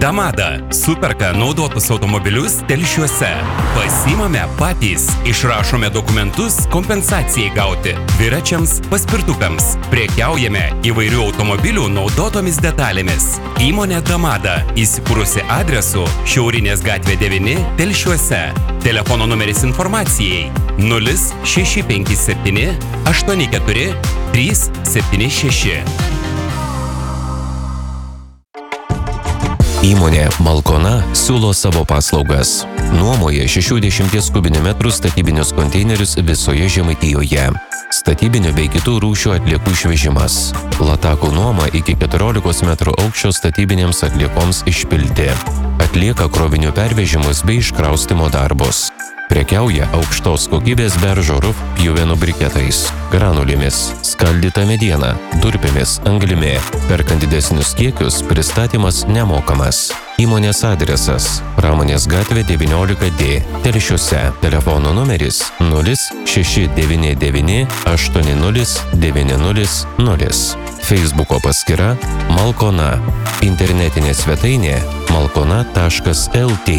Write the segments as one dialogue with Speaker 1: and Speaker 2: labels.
Speaker 1: Damada superka naudotus automobilius Telšiuose. Pasiimame patys, išrašome dokumentus kompensacijai gauti dviračiams, paspirtukams. Prekiaujame įvairių automobilių naudotomis detalėmis. Įmonė Damada įsikūrusi adresu Šiaurinės gatvė 9 Telšiuose. Telefono numeris informacijai 0657 84 376.
Speaker 2: Įmonė Malkona siūlo savo paslaugas. Nuomoja 60 kubinių metrų statybinius konteinerius visoje Žemaitijoje. Statybinių bei kitų rūšių atliekų išvežimas. Latakų nuoma iki 14 metrų aukščio statybinėms atliekoms išpilti. Atlieka krovinių pervežimus bei iškraustimo darbus. Prekiauja aukštos kokybės beržo rūf pjuvenų briketais, granulėmis, skaldyta mediena, durpėmis, anglimi. Perkant didesnius kiekius, pristatymas nemokamas. Įmonės adresas Pramonės gatvė 19D, Telšiuose. Telefono numeris 0699 80 900. Facebooko paskyra Malkona. Internetinė svetainė malkona.lt.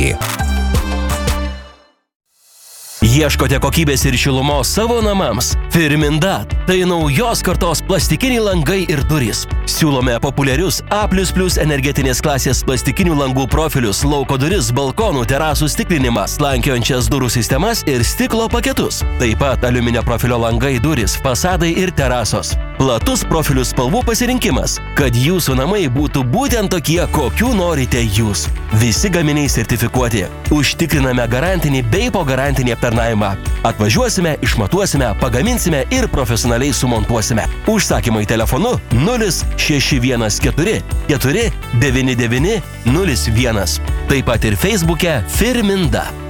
Speaker 3: Ieškote kokybės ir šilumos savo namams? Firminda – tai naujos kartos plastikiniai langai ir durys. Siūlome populiarius A++ energetinės klasės plastikinių langų profilius, lauko duris, balkonų, terasų stiklinimą, slankiojančias durų sistemas ir stiklo paketus. Taip pat aliuminio profilio langai, durys, fasadai ir terasos. Platus profilių spalvų pasirinkimas, kad jūsų namai būtų būtent tokie, kokių norite jūs. Visi gaminiai sertifikuoti. Užtikriname garantinį bei po garantinį aptarnavimą. Atvažiuosime, išmatuosime, pagaminsime ir profesionaliai sumontuosime. Užsakymai telefonu 0614 499 01. Taip pat ir Facebook'e Firminda.